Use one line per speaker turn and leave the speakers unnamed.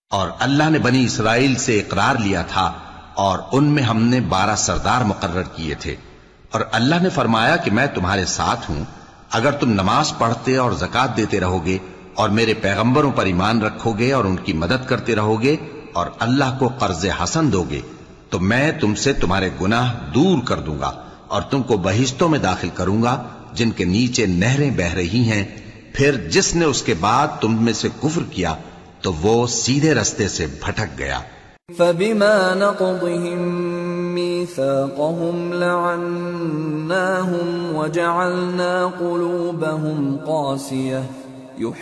और अल्लाह ने बनी इसराइल से इकरार लिया था और उनमें हमने 12 सरदार मुकर्रर किए थे। और अल्लाह ने फरमाया कि मैं तुम्हारे साथ हूं, अगर तुम नमाज पढ़ते और ज़कात देते रहोगे और मेरे पैगंबरों पर ईमान रखोगे और उनकी मदद करते रहोगे और अल्लाह को कर्ज हसन दोगे, तो मैं तुमसे तुम्हारे गुनाह दूर कर दूंगा और तुमको बहिश्तों में दाखिल करूंगा जिनके नीचे नहरें बह रही हैं। फिर जिसने उसके बाद तुम में से कुफ्र किया तो वो सीधे रास्ते से भटक गया।
फबिमा नक़दिहिम मीसाक़हुम लअन्नाहुम वजअलना क़ुलूबहुम क़ासियह